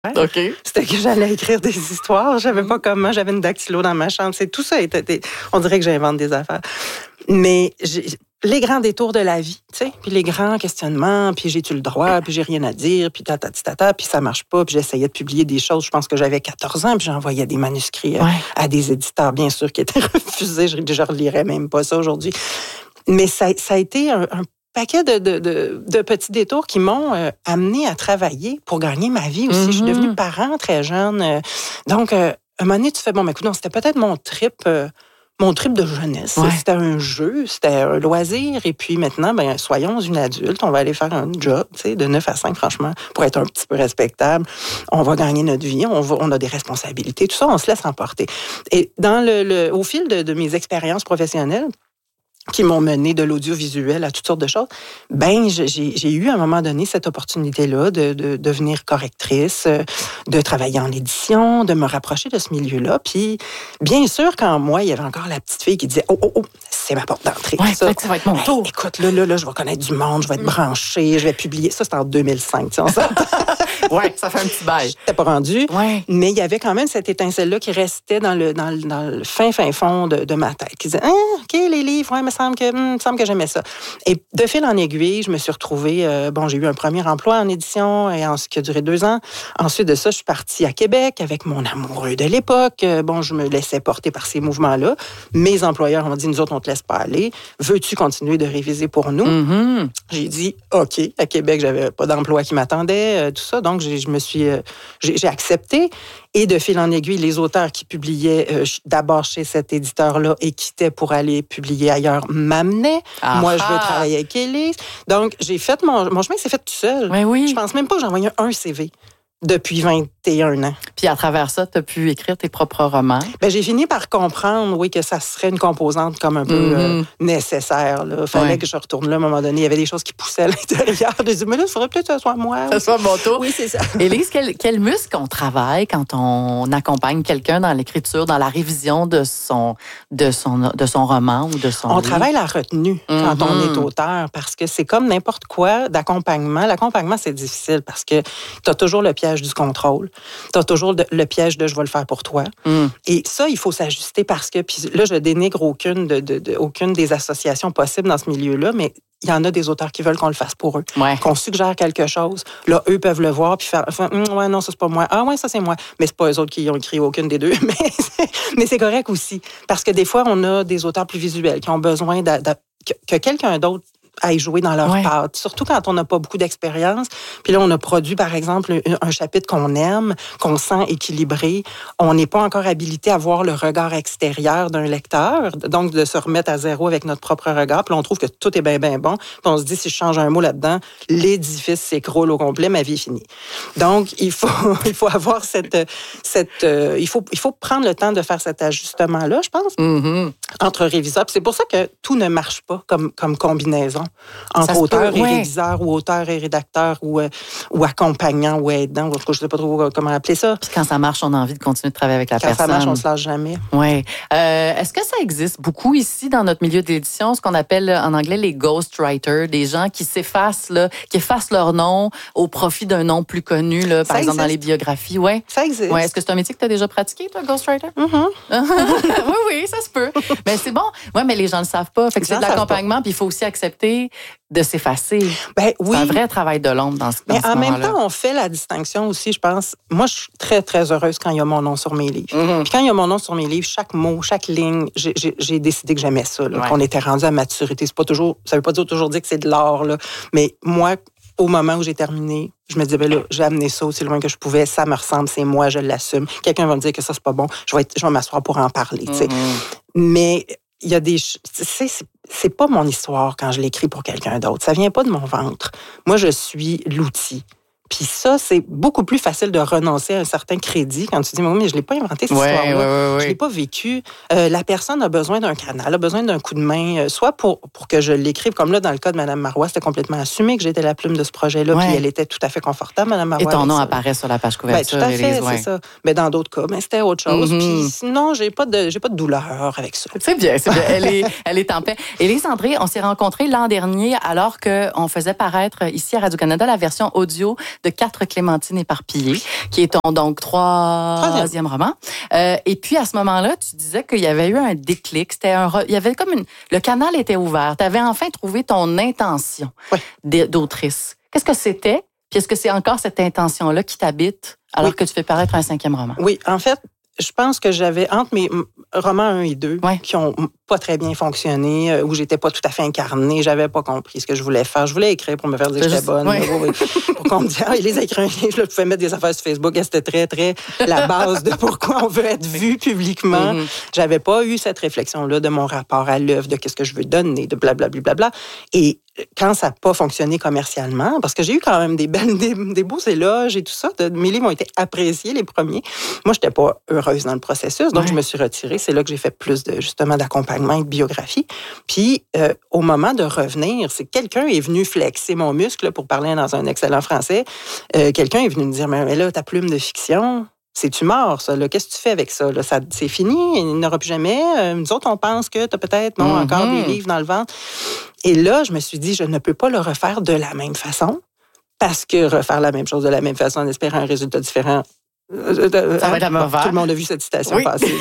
OK. C'était que j'allais écrire des histoires. Je savais pas comment. J'avais une dactylo dans ma chambre. Tout ça on dirait que j'invente des affaires. Mais les grands détours de la vie, tu sais, puis les grands questionnements, puis j'ai-tu le droit, puis j'ai rien à dire, puis tata, puis ça marche pas, puis j'essayais de publier des choses. Je pense que j'avais 14 ans, puis j'envoyais des manuscrits à des éditeurs, bien sûr, qui étaient refusés. Je relirais même pas ça aujourd'hui. Mais ça a été un paquet de petits détours qui m'ont amené à travailler pour gagner ma vie aussi. Je suis devenue parent très jeune. Donc, à un moment donné, tu fais, bon, mais écoute, non, c'était peut-être mon trip de jeunesse. Ouais. C'était un jeu, c'était un loisir. Et puis maintenant, ben, soyons une adulte. On va aller faire un job, tu sais, de 9 à 5, franchement, pour être un petit peu respectable. On va gagner notre vie, on a des responsabilités. Tout ça, on se laisse emporter. Et au fil de mes expériences professionnelles, qui m'ont mené de l'audiovisuel à toutes sortes de choses, ben j'ai eu à un moment donné cette opportunité-là de devenir correctrice, de travailler en édition, de me rapprocher de ce milieu-là. Puis, bien sûr, qu'en moi, il y avait encore la petite fille qui disait « Oh, c'est ma porte d'entrée. » Oui, ça va être mon tour. Écoute, là, je vais connaître du monde, je vais être branchée, je vais publier. Ça, c'était en 2005, tu sais, on s'entend. Oui, ça fait un petit bail. Je n'étais pas rendue, mais il y avait quand même cette étincelle-là qui restait dans le fin fond de ma tête, qui disait « OK, les livres, il me semble que j'aimais ça. » Et de fil en aiguille, je me suis retrouvée, j'ai eu un premier emploi en édition qui a duré 2 ans. Ensuite de ça, je suis partie à Québec avec mon amoureux de l'époque. Je me laissais porter par ces mouvements-là. Mes employeurs m'ont dit, nous autres, on te laisse pas aller. Veux-tu continuer de réviser pour nous? Mm-hmm. J'ai dit, OK. À Québec, j'avais pas d'emploi qui m'attendait, tout ça. Donc, j'ai accepté. Et de fil en aiguille, les auteurs qui publiaient d'abord chez cet éditeur-là et quittaient pour aller publier ailleurs m'amenaient. Moi, je veux travailler avec Élise. Donc, j'ai fait mon chemin s'est fait tout seul. Mais oui. Je pense même pas que j'ai envoyé un CV depuis 21 ans. Puis à travers ça, tu as pu écrire tes propres romans. Ben, j'ai fini par comprendre, oui, que ça serait une composante comme un peu nécessaire. Il fallait que je retourne là à un moment donné. Il y avait des choses qui poussaient à l'intérieur. J'ai dit, mais là, il faudrait peut-être que ce soit moi. Que ce soit mon tour. Oui, c'est ça. Élise, quel muscle on travaille quand on accompagne quelqu'un dans l'écriture, dans la révision de son roman ou de son livre? Travaille la retenue quand on est auteur, parce que c'est comme n'importe quoi d'accompagnement. L'accompagnement, c'est difficile parce que tu as toujours le piège du contrôle. Tu as toujours le piège de « je vais le faire pour toi ». Et ça, il faut s'ajuster parce que, puis là, je dénigre aucune des associations possibles dans ce milieu-là, mais il y en a des auteurs qui veulent qu'on le fasse pour eux, qu'on suggère quelque chose. Là, eux peuvent le voir puis faire ouais, non, ça, c'est pas moi. Ah ouais, ça, c'est moi. Mais c'est pas eux autres qui ont écrit aucune des deux. Mais c'est correct aussi. Parce que des fois, on a des auteurs plus visuels qui ont besoin que quelqu'un d'autre aille jouer dans leur patte, surtout quand on n'a pas beaucoup d'expérience. Puis là, on a produit, par exemple, un chapitre qu'on aime, qu'on sent équilibré. On n'est pas encore habilité à voir le regard extérieur d'un lecteur, donc de se remettre à zéro avec notre propre regard. Puis là, on trouve que tout est bien bon. Puis on se dit, si je change un mot là-dedans, l'édifice s'écroule au complet, ma vie est finie. Donc, il faut avoir il faut prendre le temps de faire cet ajustement-là, je pense, entre réviseurs. Puis c'est pour ça que tout ne marche pas comme combinaison entre auteur et réviseur ou auteur et rédacteur ou accompagnant ou aidant. Je ne sais pas trop comment appeler ça. Puis quand ça marche, on a envie de continuer de travailler avec la personne. Quand ça marche, on ne se lâche jamais. Oui. Est-ce que ça existe beaucoup ici dans notre milieu d'édition, ce qu'on appelle en anglais les ghostwriters, des gens qui s'effacent, qui effacent leur nom au profit d'un nom plus connu, là, par exemple dans les biographies? Oui. Ça existe. Ouais. Est-ce que c'est un métier que tu as déjà pratiqué, toi, ghostwriter? Oui, ça se peut. Mais c'est bon. Oui, mais les gens ne le savent pas. Fait que c'est de l'accompagnement, puis il faut aussi accepter de s'effacer. Ben, oui. C'est un vrai travail de l'ombre dans ce moment-là. Mais en même temps, on fait la distinction aussi, je pense. Moi, je suis très, très heureuse quand il y a mon nom sur mes livres. Puis quand il y a mon nom sur mes livres, chaque mot, chaque ligne, j'ai décidé que j'aimais ça, qu'on était rendu à maturité. Ça veut pas toujours dire que c'est de l'art, là. Mais moi, au moment où j'ai terminé, je me disais, ben là, j'ai amené ça aussi loin que je pouvais, ça me ressemble, c'est moi, je l'assume. Quelqu'un va me dire que ça, c'est pas bon, je vais m'asseoir pour en parler, tu sais. Mais il y a des... C'est pas mon histoire quand je l'écris pour quelqu'un d'autre. Ça vient pas de mon ventre. Moi, je suis l'outil. Puis ça, c'est beaucoup plus facile de renoncer à un certain crédit quand tu dis, mais je l'ai pas inventé, cette histoire-là. Je l'ai pas vécu. La personne a besoin d'un canal, a besoin d'un coup de main, soit pour que je l'écrive, comme là, dans le cas de Mme Marois, c'était complètement assumé que j'étais la plume de ce projet-là, puis elle était tout à fait confortable, Mme Marois. Et ton nom apparaît sur la page couverture. Tout à fait, c'est ça. Mais dans d'autres cas, c'était autre chose. Puis sinon, j'ai pas de douleur avec ça. C'est bien. Elle est en paix. Élise André, on s'est rencontrés l'an dernier alors qu'on faisait paraître ici à Radio-Canada la version audio de 4 clémentines éparpillées, qui est ton donc troisième roman. Et puis à ce moment-là, tu disais qu'il y avait eu un déclic. Il y avait comme le canal était ouvert. Tu avais enfin trouvé ton intention d'autrice. Qu'est-ce que c'était? Puis est-ce que c'est encore cette intention-là qui t'habite alors que tu fais paraître un 5e roman? Oui, en fait, je pense que j'avais, entre mes romans 1 et 2, qui ont pas très bien fonctionné, où j'étais pas tout à fait incarnée, j'avais pas compris ce que je voulais faire. Je voulais écrire pour me faire dire que j'étais bonne. Pour qu'on me dise, il les a écrit un livre, je pouvais mettre des affaires sur Facebook, et c'était très, très la base de pourquoi on veut être vu publiquement. J'avais pas eu cette réflexion-là de mon rapport à l'œuvre, de qu'est-ce que je veux donner, de blablabla. Et quand ça n'a pas fonctionné commercialement, parce que j'ai eu quand même des beaux éloges et tout ça, mes livres ont été appréciés, les premiers. Moi, je n'étais pas heureuse dans le processus, donc je me suis retirée. C'est là que j'ai fait plus justement d'accompagnement et de biographie. Puis, au moment de revenir, c'est quelqu'un est venu flexer mon muscle, pour parler dans un excellent français. Quelqu'un est venu me dire, mais là, ta plume de fiction... C'est-tu mort, ça? Là? Qu'est-ce que tu fais avec ça? Là? C'est fini, il n'y en aura plus jamais. Nous autres, on pense que tu as peut-être encore des livres dans le ventre. Et là, je me suis dit, je ne peux pas le refaire de la même façon, parce que refaire la même chose de la même façon en espérant un résultat différent... ça va être la même affaire. Tout le monde a vu cette citation passer.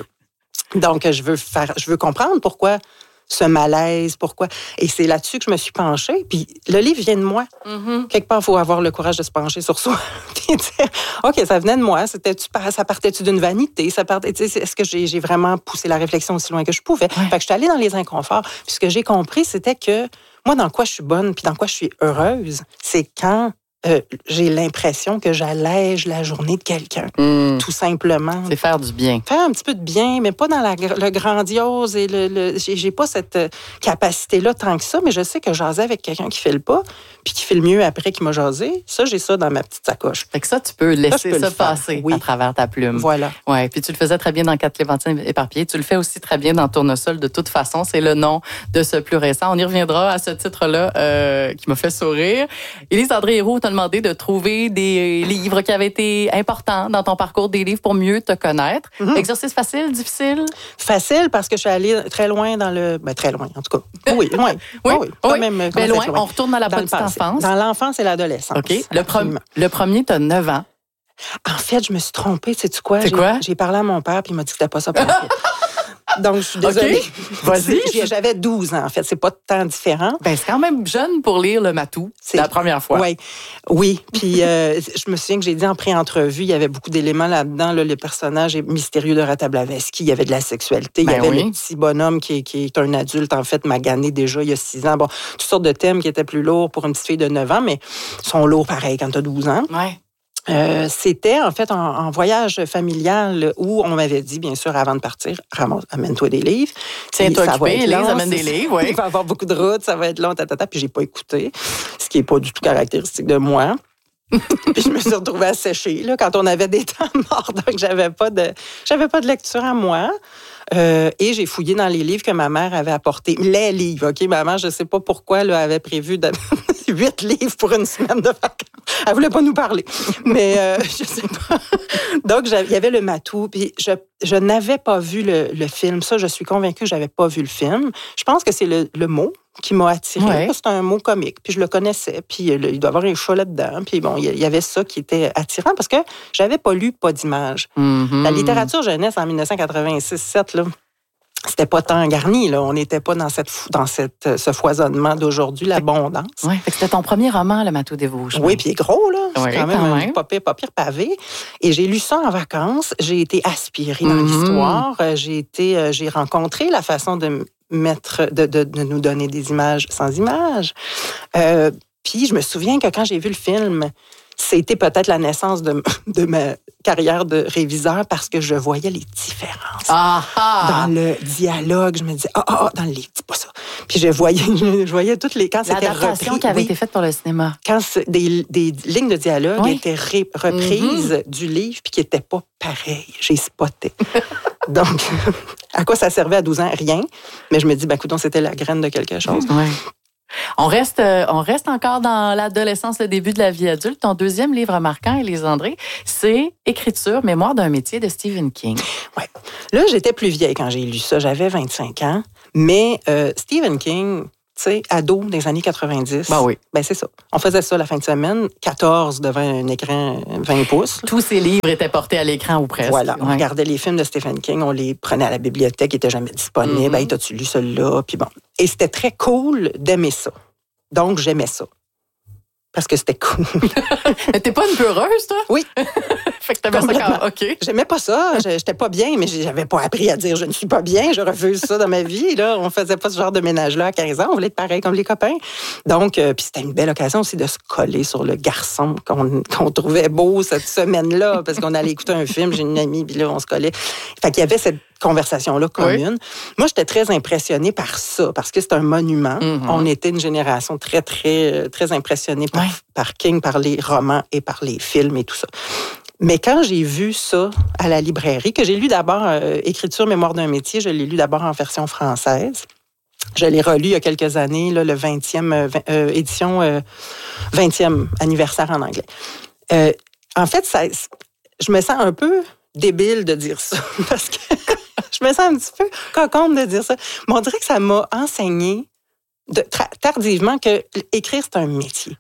Donc, je veux comprendre pourquoi ce malaise, pourquoi. Et c'est là-dessus que je me suis penchée. Puis le livre vient de moi. Quelque part, il faut avoir le courage de se pencher sur soi. Puis dire, OK, ça venait de moi. Ça partait-tu d'une vanité? Est-ce que j'ai vraiment poussé la réflexion aussi loin que je pouvais? Fait que je suis allée dans les inconforts. Puis ce que j'ai compris, c'était que moi, dans quoi je suis bonne, puis dans quoi je suis heureuse, c'est quand j'ai l'impression que j'allège la journée de quelqu'un, tout simplement. C'est faire du bien. Faire un petit peu de bien, mais pas dans le grandiose et j'ai pas cette capacité-là tant que ça, mais je sais que jaser avec quelqu'un qui fait le pas, puis qui fait le mieux après qu'il m'a jasé, ça, j'ai ça dans ma petite sacoche. Fait que ça, tu peux laisser ça passer à travers ta plume. Voilà. Ouais, puis tu le faisais très bien dans 4 clémentines éparpillées. Tu le fais aussi très bien dans Tournesol. De toute façon, c'est le nom de ce plus récent. On y reviendra à ce titre-là qui m'a fait sourire. Élise André-Héroux t'a demandé de trouver des livres qui avaient été importants dans ton parcours, des livres pour mieux te connaître. Exercice facile, difficile? Facile parce que je suis allée très loin dans le... Ben, très loin, en tout cas. Oui, loin. Oui. Même, mais loin, on retourne dans la petite enfance. Dans l'enfance et l'adolescence. OK. Le premier, tu as 9 ans. En fait, je me suis trompée. Sais-tu quoi? J'ai parlé à mon père puis il m'a dit que c'était pas ça pour moi. Donc, je suis désolée. Okay. Vas-y. J'avais 12 ans, en fait. C'est pas tant différent. Ben, c'est quand même jeune pour lire le Matou. C'est la première fois. Oui. Puis, je me souviens que j'ai dit en pré-entrevue, il y avait beaucoup d'éléments là-dedans. Là, le personnage mystérieux de Rata Blavatsky, il y avait de la sexualité. Il y avait le petit bonhomme qui est un adulte, en fait, magané déjà il y a 6 ans. Bon, toutes sortes de thèmes qui étaient plus lourds pour une petite fille de 9 ans, mais sont lourds pareil quand tu as 12 ans. Ouais. C'était en fait en voyage familial où on m'avait dit, bien sûr, avant de partir, amène-toi des livres. Tiens-toi occupé, Élise, amène des livres. Oui. Il va y avoir beaucoup de routes, ça va être long, puis j'ai pas écouté, ce qui est pas du tout caractéristique de moi. Puis je me suis retrouvée à sécher là, quand on avait des temps morts, donc j'avais pas de lecture à moi. Et j'ai fouillé dans les livres que ma mère avait apportés. Les livres, OK? Ma mère, je ne sais pas pourquoi, elle avait prévu 8 livres pour une semaine de vacances. Elle voulait pas nous parler. Mais je sais pas. Donc, il y avait le Matou. Puis je n'avais pas vu le film. Ça, je suis convaincue que je n'avais pas vu le film. Je pense que c'est le mot qui m'a attirée. Ouais. C'est un mot comique. Puis je le connaissais. Puis il doit y avoir un chat là-dedans. Puis bon, il y avait ça qui était attirant parce que j'avais pas lu Pas d'image. Mm-hmm. La littérature jeunesse en 1986-7, là, c'était pas tant garni, là. On n'était pas dans ce foisonnement d'aujourd'hui, l'abondance. Oui, c'était ton premier roman, Le Matou des Vosges. Oui, puis il est gros, là. C'est quand même pas pire pavé. Et j'ai lu ça en vacances. J'ai été aspirée dans l'histoire. J'ai rencontré la façon de nous donner des images sans images. Puis je me souviens que quand j'ai vu le film, c'était peut-être la naissance de ma carrière de réviseur parce que je voyais les différences. Dans le dialogue, je me disais, dans le livre, c'est pas ça. Puis je voyais toutes les... Quand c'était l'adaptation qui avait été faite pour le cinéma. Quand des lignes de dialogue étaient reprises du livre puis qui n'étaient pas pareilles. J'ai spoté. Donc, à quoi ça servait à 12 ans? Rien. Mais je me dis, écoute, c'était la graine de quelque chose. Oui. On reste encore dans l'adolescence, le début de la vie adulte. Ton deuxième livre marquant, Élise André, c'est Écriture, mémoire d'un métier de Stephen King. Oui. Là, j'étais plus vieille quand j'ai lu ça. J'avais 25 ans. Mais Stephen King, sais, ado des années 90. Ben oui. Ben c'est ça. On faisait ça la fin de semaine, 14 devant un écran 20 pouces. Tous ces livres étaient portés à l'écran ou presque. Voilà. On regardait les films de Stephen King, on les prenait à la bibliothèque, ils n'étaient jamais disponibles. Hey, t'as-tu lu celui-là? Puis bon. Et c'était très cool d'aimer ça. Donc, j'aimais ça. Parce que c'était cool. Mais t'es pas une peureuse, toi? Oui. Fait que t'avais ça quand... OK. J'aimais pas ça. J'étais pas bien, mais j'avais pas appris à dire je ne suis pas bien. Je refuse ça dans ma vie. Là, on faisait pas ce genre de ménage-là à 15 ans. On voulait être pareil comme les copains. Donc, puis c'était une belle occasion aussi de se coller sur le garçon qu'on trouvait beau cette semaine-là, parce qu'on allait écouter un film. J'ai une amie, puis là, on se collait. Fait qu'il y avait cette conversation-là commune. Oui. Moi, j'étais très impressionnée par ça, parce que c'est un monument. On était une génération très, très, très impressionnée par King, par les romans et par les films et tout ça. Mais quand j'ai vu ça à la librairie, que j'ai lu d'abord Écriture, mémoire d'un métier, je l'ai lu d'abord en version française. Je l'ai relu il y a quelques années, là, le 20e édition, 20e anniversaire en anglais. En fait, je me sens un peu débile de dire ça, parce que je me sens un petit peu coconne de dire ça. Mais on dirait que ça m'a enseigné tardivement que écrire, c'est un métier.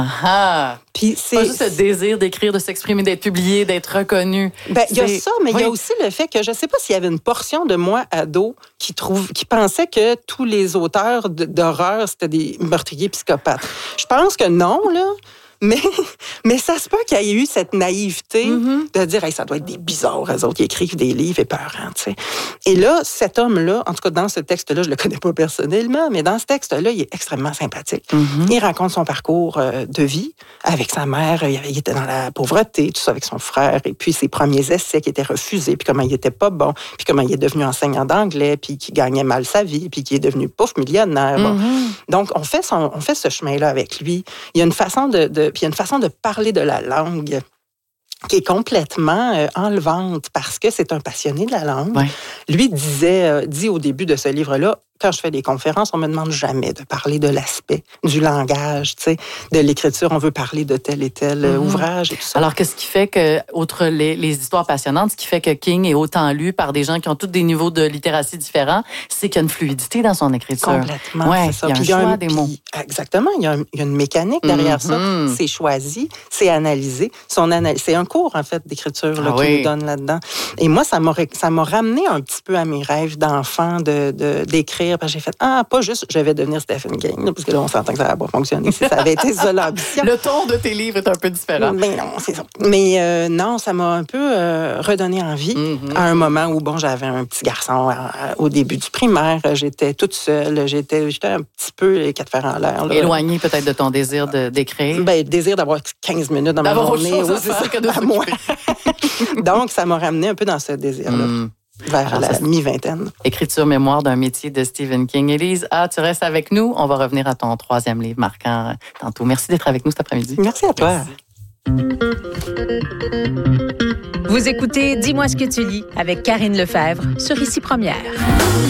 Puis c'est pas juste le désir d'écrire, de s'exprimer, d'être publié, d'être reconnu. Ben, il y a ça, mais il y a aussi le fait que je ne sais pas s'il y avait une portion de moi, ado, qui pensait que tous les auteurs d'horreur, c'était des meurtriers psychopathes. Je pense que non, là. Mais ça se peut qu'il y ait eu cette naïveté de dire hey, ça doit être des bizarres, eux autres qui écrivent des livres épeurants. Tu sais. Et là, cet homme-là, en tout cas dans ce texte-là, je ne le connais pas personnellement, mais dans ce texte-là, il est extrêmement sympathique. Il raconte son parcours de vie avec sa mère. Il était dans la pauvreté, tout ça avec son frère, et puis ses premiers essais qui étaient refusés, puis comment il n'était pas bon, puis comment il est devenu enseignant d'anglais, puis qu'il gagnait mal sa vie, puis qu'il est devenu millionnaire. Bon. Donc, on fait ce chemin-là avec lui. Il y a une façon puis il y a une façon de parler de la langue qui est complètement enlevante parce que c'est un passionné de la langue. Ouais. Lui dit au début de ce livre-là, quand je fais des conférences, on me demande jamais de parler de l'aspect du langage, tu sais, de l'écriture. On veut parler de tel et tel ouvrage et tout ça. Alors, qu'est-ce qui fait que, outre les histoires passionnantes, ce qui fait que King est autant lu par des gens qui ont tous des niveaux de littératie différents, c'est qu'il y a une fluidité dans son écriture. Complètement, c'est ça. Il y a un choix des mots. Exactement, il y a une mécanique derrière ça. C'est choisi, c'est analysé. C'est un cours, en fait, d'écriture qu'il nous donne là-dedans. Et moi, ça m'a ramené un petit peu à mes rêves d'enfant d'écrire. Parce que j'ai fait, pas juste, je vais devenir Stephen King, là, parce que là, on s'entend que ça n'a pas fonctionné si ça avait été ça l'ambition. Le ton de tes livres est un peu différent. Mais non, c'est ça. Mais non, ça m'a un peu redonné envie à un moment où, bon, j'avais un petit garçon au début du primaire, j'étais toute seule, j'étais un petit peu les quatre fers en l'air. Là. Éloignée peut-être de ton désir d'écrire. Ben, désir d'avoir 15 minutes dans ma journée. C'est ça que de moi. Donc, ça m'a ramené un peu dans ce désir-là. Vers la mi-vingtaine. Écriture, mémoire d'un métier de Stephen King. Élise, tu restes avec nous. On va revenir à ton 3e livre marquant tantôt. Merci d'être avec nous cet après-midi. Merci à toi. Merci. Vous écoutez Dis-moi ce que tu lis avec Karine Lefebvre sur Ici Première.